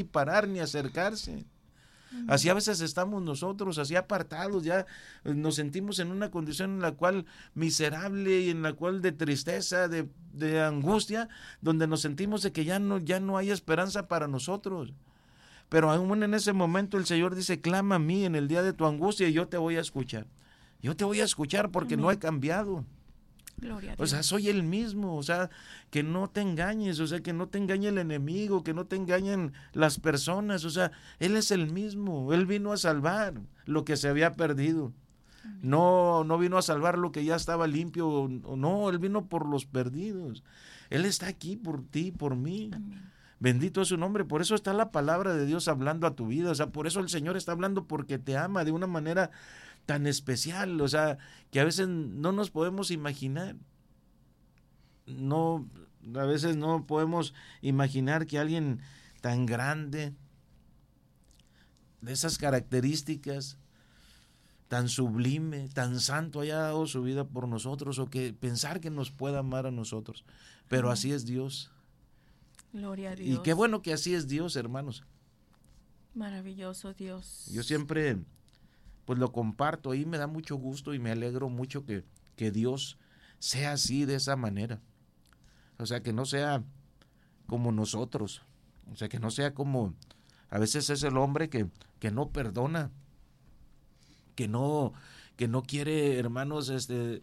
parar ni acercarse. Así a veces estamos nosotros, así apartados, ya nos sentimos en una condición en la cual miserable y en la cual de tristeza, de angustia, donde nos sentimos de que ya no hay esperanza para nosotros. Pero aún en ese momento el Señor dice, clama a mí en el día de tu angustia y yo te voy a escuchar. Yo te voy a escuchar porque Amén. No he cambiado. Gloria a O Dios. sea, soy el mismo, o sea, que no te engañes, o sea, que no te engañe el enemigo, que no te engañen las personas, o sea, Él es el mismo, Él vino a salvar lo que se había perdido. No vino a salvar lo que ya estaba limpio, no, Él vino por los perdidos. Él está aquí por ti, por mí. Amén. Bendito es su nombre, por eso está la palabra de Dios hablando a tu vida, o sea, por eso el Señor está hablando porque te ama de una manera tan especial, o sea, que a veces no nos podemos imaginar. No, a veces no podemos imaginar que alguien tan grande, de esas características, tan sublime, tan santo haya dado su vida por nosotros, o que pensar que nos pueda amar a nosotros. Pero así es Dios. Gloria a Dios. Y qué bueno que así es Dios, hermanos. Maravilloso Dios. Yo siempre pues lo comparto y me da mucho gusto y me alegro mucho que Dios sea así, de esa manera. O sea, que no sea como nosotros. O sea, que no sea como a veces es el hombre que no perdona, que no quiere, hermanos,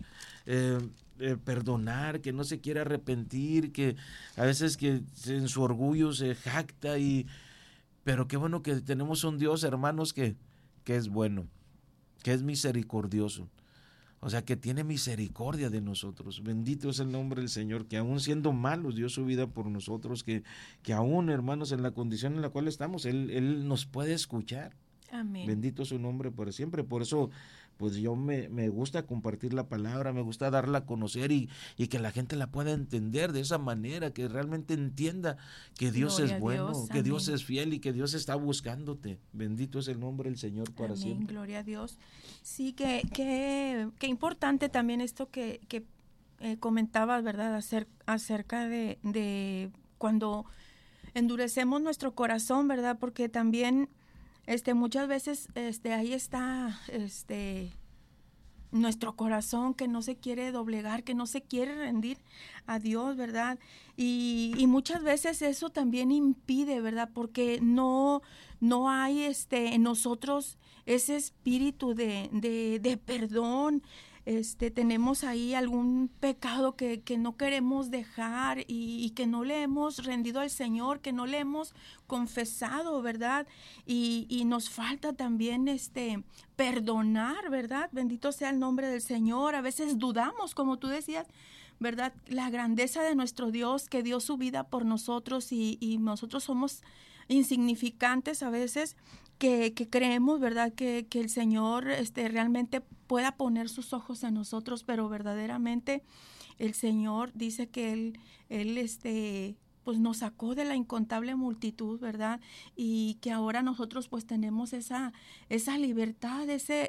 perdonar, que no se quiere arrepentir, que a veces que en su orgullo se jacta, pero qué bueno que tenemos un Dios, hermanos, que es bueno, que es misericordioso. O sea, que tiene misericordia de nosotros. Bendito es el nombre del Señor, que aún siendo malos dio su vida por nosotros, que aún, hermanos, en la condición en la cual estamos, Él nos puede escuchar. Amén. Bendito es su nombre por siempre. Por eso, pues yo me gusta compartir la palabra, me gusta darla a conocer y que la gente la pueda entender de esa manera, que realmente entienda que Dios Gloria es a bueno, Dios. que Dios Amén. es fiel y que Dios está buscándote. Bendito es el nombre del Señor para Amén. siempre. Gloria a Dios. Sí, que importante también esto que comentabas, ¿verdad? Acerca de cuando endurecemos nuestro corazón, ¿verdad? Porque también muchas veces ahí está nuestro corazón que no se quiere doblegar, que no se quiere rendir a Dios, ¿verdad? Y muchas veces eso también impide, ¿verdad? Porque no hay en nosotros ese espíritu de perdón. Tenemos ahí algún pecado que no queremos dejar y que no le hemos rendido al Señor, que no le hemos confesado, ¿verdad? Y nos falta también perdonar, ¿verdad? Bendito sea el nombre del Señor. A veces dudamos, como tú decías, ¿verdad? La grandeza de nuestro Dios, que dio su vida por nosotros y nosotros somos insignificantes a veces, que creemos, ¿verdad? Que el Señor realmente pueda poner sus ojos en nosotros, pero verdaderamente el Señor dice que Él pues nos sacó de la incontable multitud, ¿verdad? Y que ahora nosotros pues tenemos esa libertad,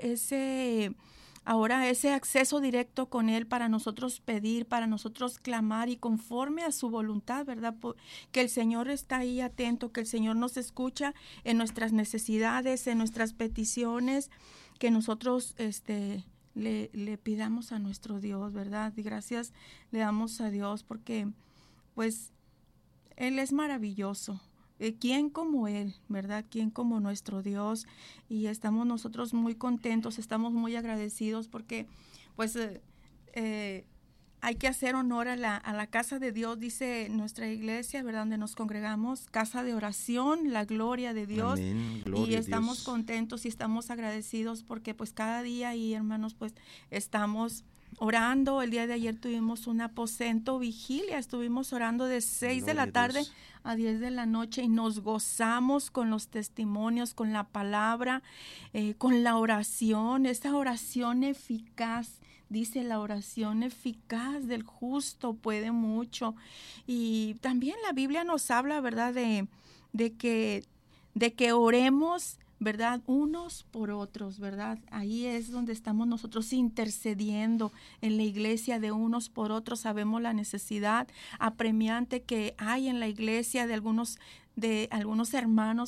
ahora ese acceso directo con Él para nosotros pedir, para nosotros clamar y conforme a su voluntad, ¿verdad? Que el Señor está ahí atento, que el Señor nos escucha en nuestras necesidades, en nuestras peticiones, que nosotros le pidamos a nuestro Dios, ¿verdad? Y gracias le damos a Dios porque pues Él es maravilloso. ¿Quién como Él, verdad? ¿Quién como nuestro Dios? Y estamos nosotros muy contentos, estamos muy agradecidos porque pues hay que hacer honor a la casa de Dios, dice nuestra iglesia, ¿verdad? Donde nos congregamos, casa de oración, la gloria de Dios. Amén, gloria y a estamos Dios. contentos y estamos agradecidos porque pues cada día ahí, hermanos, pues estamos orando. El día de ayer tuvimos un aposento vigilia, estuvimos orando de 6 de Gloria la a tarde Dios. a 10 de la noche y nos gozamos con los testimonios, con la palabra, con la oración, esa oración eficaz. Dice, la oración eficaz del justo puede mucho. Y también la Biblia nos habla, ¿verdad? De que oremos, ¿verdad? Unos por otros, ¿verdad? Ahí es donde estamos nosotros intercediendo en la iglesia de unos por otros. Sabemos la necesidad apremiante que hay en la iglesia de algunos de algunos hermanos